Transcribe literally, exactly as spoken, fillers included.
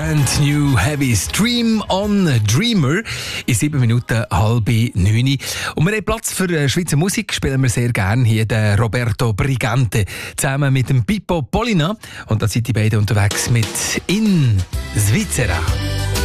Brand New Heavy Stream on Dreamer in sieben Minuten halb neun. Und wir haben Platz für Schweizer Musik, spielen wir sehr gerne hier den Roberto Brigante zusammen mit dem Pippo Polina. Und da sind die beiden unterwegs mit In Svizzera.